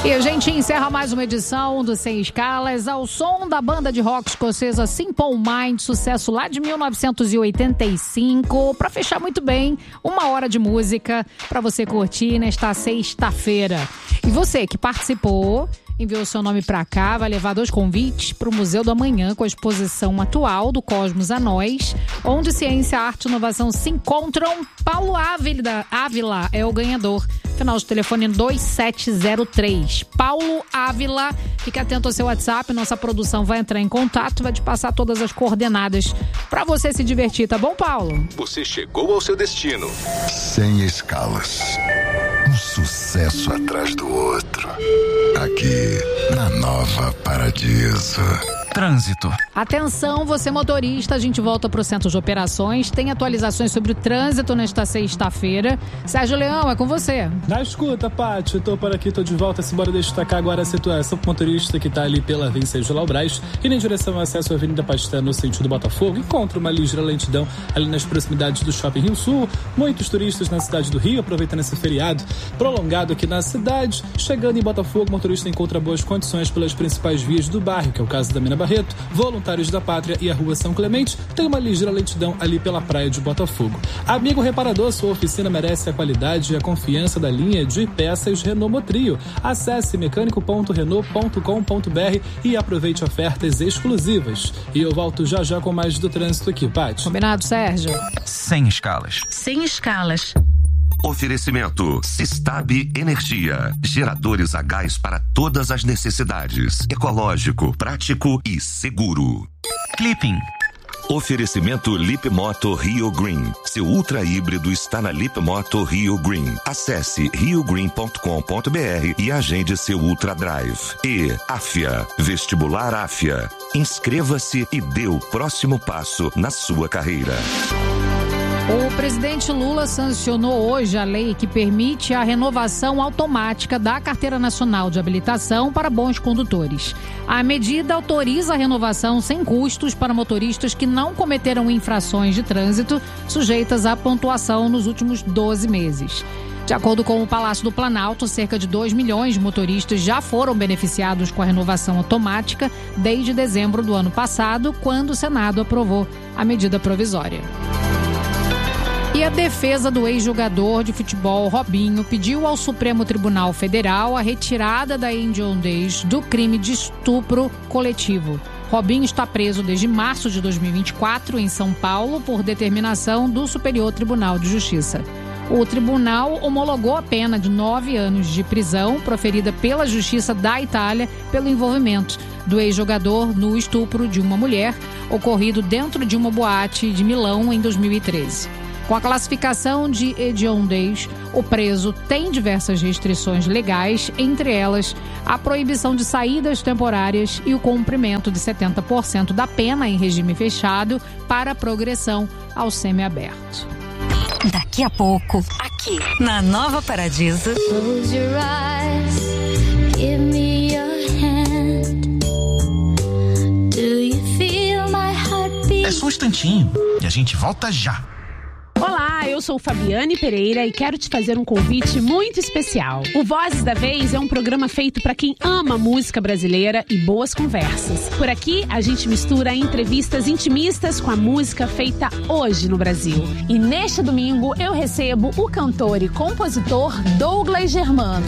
E a gente encerra mais uma edição do Sem Escalas ao som da banda de rock escocesa Simple Minds, sucesso lá de 1985, para fechar muito bem, 1 hora de música para você curtir nesta sexta-feira. E você que participou, enviou seu nome para cá, vai levar 2 convites para o Museu do Amanhã com a exposição atual do Cosmos a Nós, onde ciência, arte e inovação se encontram. Paulo Ávila é o ganhador. Final de telefone 2703. Paulo Ávila, fique atento ao seu WhatsApp, nossa produção vai entrar em contato, vai te passar todas as coordenadas para você se divertir, tá bom, Paulo? Você chegou ao seu destino. Sem escalas. Um sucesso atrás do outro. Aqui, na Nova Paradiso. Trânsito. Atenção, você motorista, a gente volta para o Centro de Operações, tem atualizações sobre o trânsito nesta sexta-feira. Sérgio Leão, é com você. Na escuta, Paty, tô por aqui, tô de volta, simbora destacar agora a situação pro motorista que tá ali pela Vicente Laubraz e em direção ao acesso à Avenida Pasteur no sentido Botafogo, encontra uma ligeira lentidão ali nas proximidades do Shopping Rio Sul. Muitos turistas na cidade do Rio, aproveitando esse feriado prolongado aqui na cidade. Chegando em Botafogo, o motorista encontra boas condições pelas principais vias do bairro, que é o caso da Mina Barreto, Voluntários da Pátria e a Rua São Clemente. Tem uma ligeira lentidão ali pela praia de Botafogo. Amigo reparador, sua oficina merece a qualidade e a confiança da linha de peças Renault Motrio. Acesse mecânico.renault.com.br e aproveite ofertas exclusivas. E eu volto já já com mais do trânsito aqui, Paty. Combinado, Sérgio? Sem escalas. Sem escalas. Oferecimento Sistab Energia. Geradores a gás para todas as necessidades. Ecológico, prático e seguro. Clipping. Oferecimento Lip Moto Rio Green. Seu ultra híbrido está na Lip Moto Rio Green. Acesse riogreen.com.br e agende seu Ultra Drive. E Afia, Vestibular Afia. Inscreva-se e dê o próximo passo na sua carreira. O presidente Lula sancionou hoje a lei que permite a renovação automática da Carteira Nacional de Habilitação para bons condutores. A medida autoriza a renovação sem custos para motoristas que não cometeram infrações de trânsito sujeitas à pontuação nos últimos 12 meses. De acordo com o Palácio do Planalto, cerca de 2 milhões de motoristas já foram beneficiados com a renovação automática desde dezembro do ano passado, quando o Senado aprovou a medida provisória. E a defesa do ex-jogador de futebol Robinho pediu ao Supremo Tribunal Federal a retirada da Angel Days do crime de estupro coletivo. Robinho está preso desde março de 2024 em São Paulo por determinação do Superior Tribunal de Justiça. O tribunal homologou a pena de 9 anos de prisão proferida pela Justiça da Itália pelo envolvimento do ex-jogador no estupro de uma mulher ocorrido dentro de uma boate de Milão em 2013. Com a classificação de hediondeis, o preso tem diversas restrições legais, entre elas a proibição de saídas temporárias e o cumprimento de 70% da pena em regime fechado para a progressão ao semiaberto. Daqui a pouco, aqui na Nova Paradiso. Close your eyes, give me your hand. Do you feel my heartbeat? É só um instantinho e a gente volta já. Olá, eu sou Fabiane Pereira e quero te fazer um convite muito especial. O Vozes da Vez é um programa feito para quem ama música brasileira e boas conversas. Por aqui, a gente mistura entrevistas intimistas com a música feita hoje no Brasil. E neste domingo, eu recebo o cantor e compositor Douglas Germano.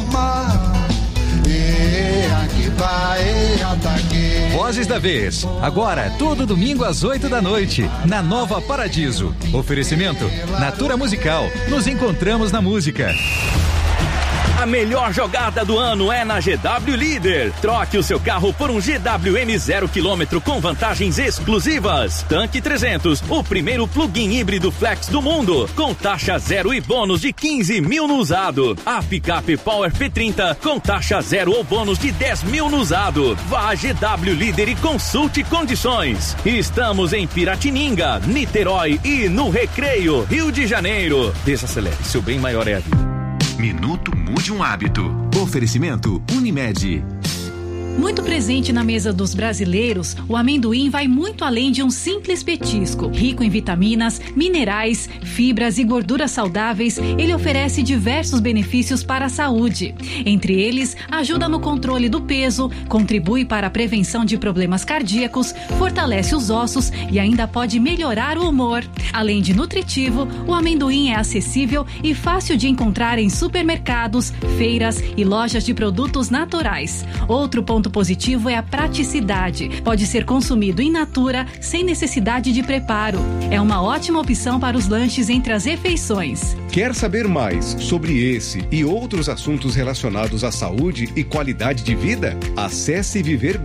Vozes da Vez. Agora, todo domingo às 8 da noite, na Nova Paradiso. Oferecimento Natura Musical. Nos encontramos na música. A melhor jogada do ano é na GW Líder. Troque o seu carro por um GWM 0 km com vantagens exclusivas. Tanque 300, o primeiro plug-in híbrido flex do mundo, com taxa zero e bônus de 15 mil no usado. A picape Power P30 com taxa zero ou bônus de 10 mil no usado. Vá a GW Líder e consulte condições. Estamos em Piratininga, Niterói e no Recreio, Rio de Janeiro. Desacelere, seu bem maior é a vida. Minuto Mude um Hábito. Oferecimento Unimed. Muito presente na mesa dos brasileiros, o amendoim vai muito além de um simples petisco. Rico em vitaminas, minerais, fibras e gorduras saudáveis, ele oferece diversos benefícios para a saúde. Entre eles, ajuda no controle do peso, contribui para a prevenção de problemas cardíacos, fortalece os ossos e ainda pode melhorar o humor. Além de nutritivo, o amendoim é acessível e fácil de encontrar em supermercados, feiras e lojas de produtos naturais. Outro ponto positivo é a praticidade. Pode ser consumido in natura, sem necessidade de preparo. É uma ótima opção para os lanches entre as refeições. Quer saber mais sobre esse e outros assuntos relacionados à saúde e qualidade de vida? Acesse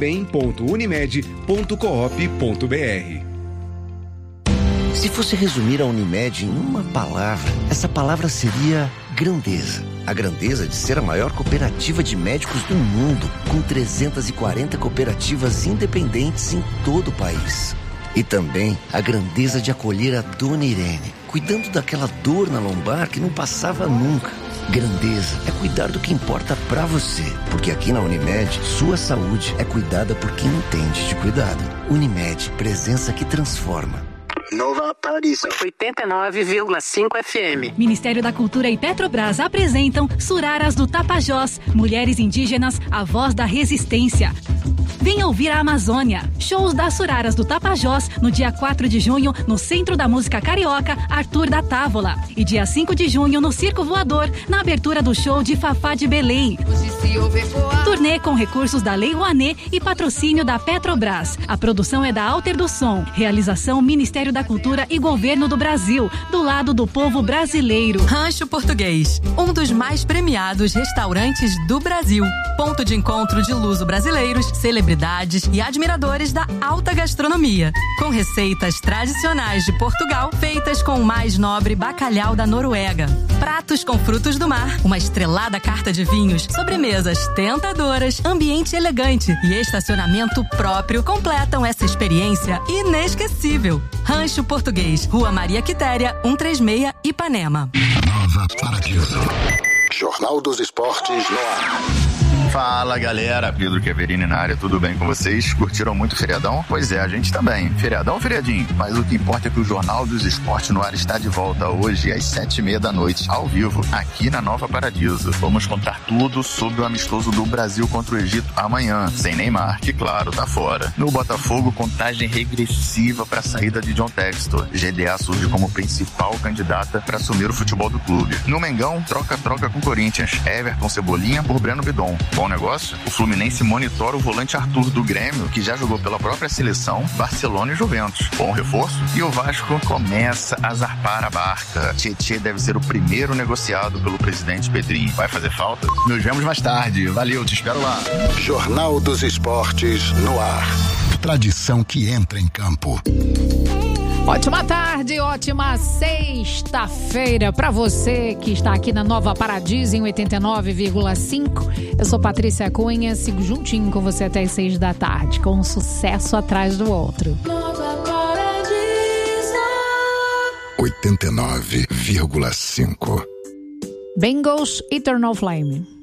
viverbem.unimed.coop.br. Se fosse resumir a Unimed em uma palavra, essa palavra seria grandeza. A grandeza de ser a maior cooperativa de médicos do mundo, com 340 cooperativas independentes em todo o país. E também a grandeza de acolher a Dona Irene, cuidando daquela dor na lombar que não passava nunca. Grandeza é cuidar do que importa pra você, porque aqui na Unimed, sua saúde é cuidada por quem entende de cuidado. Unimed, presença que transforma. Nova Paradiso 89,5 FM. Ministério da Cultura e Petrobras apresentam Suraras do Tapajós, mulheres indígenas, a voz da resistência. Venha ouvir a Amazônia. Shows das Suraras do Tapajós no dia 4 de junho no Centro da Música Carioca, Arthur da Távola. E dia 5 de junho no Circo Voador, na abertura do show de Fafá de Belém. Turnê com recursos da Lei Rouanet e patrocínio da Petrobras. A produção é da Alter do Som. Realização Ministério da Cultura e Governo do Brasil, do lado do povo brasileiro. Rancho Português, um dos mais premiados restaurantes do Brasil. Ponto de encontro de luso-brasileiros, celebridades e admiradores da alta gastronomia. Com receitas tradicionais de Portugal, feitas com o mais nobre bacalhau da Noruega. Pratos com frutos do mar, uma estrelada carta de vinhos, sobremesas tentadoras, ambiente elegante e estacionamento próprio completam essa experiência inesquecível. Rancho Português, Rua Maria Quitéria, 136, Ipanema. Nova Paradiso. Jornal dos Esportes no ar. Fala galera, Pedro Queverini na área, tudo bem com vocês? Curtiram muito o feriadão? Pois é, a gente também. Feriadão, feriadinho. Mas o que importa é que o Jornal dos Esportes no ar está de volta hoje às 7h30 da noite, ao vivo, aqui na Nova Paradiso. Vamos contar tudo sobre o amistoso do Brasil contra o Egito amanhã, sem Neymar, que claro, tá fora. No Botafogo, contagem regressiva para a saída de John Textor. GDA surge como principal candidata para assumir o futebol do clube. No Mengão, troca-troca com Corinthians. Everton Cebolinha por Breno Bidon. Bom negócio? O Fluminense monitora o volante Arthur do Grêmio, que já jogou pela própria seleção, Barcelona e Juventus. Bom reforço? E o Vasco começa a zarpar a barca. Tietê deve ser o primeiro negociado pelo presidente Pedrinho. Vai fazer falta? Nos vemos mais tarde. Valeu, te espero lá. Jornal dos Esportes no ar. Tradição que entra em campo. Ótima tarde, ótima sexta-feira para você que está aqui na Nova Paradiso em 89,5. Eu sou Patrícia Cunha, sigo juntinho com você até as 6 da tarde, com um sucesso atrás do outro. Nova Paradiso 89,5. Bengals, Eternal Flame.